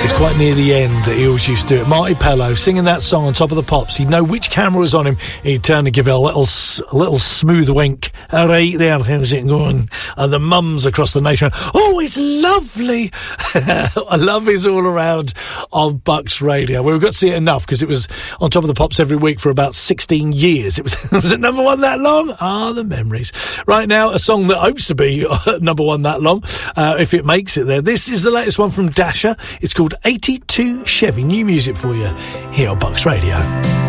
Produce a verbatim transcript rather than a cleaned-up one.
It's quite near the end that he always used to do it. Marty Pellow singing that song on Top of the Pops. He'd know which camera was on him. He'd turn and give it a little, a little smooth wink. All right there, how's it going? And the mums across the nation, oh, it's lovely. I love his all around on Bucks Radio. Well, we've got to see it enough because it was on Top of the Pops every week for about sixteen years. It was, was it number one that long? Ah, the memories. Right now, a song that hopes to be number one that long, uh, if it makes it there. This is the latest one from Dasher. It's called eighty-two Chevy. New music for you here on Bucks Radio.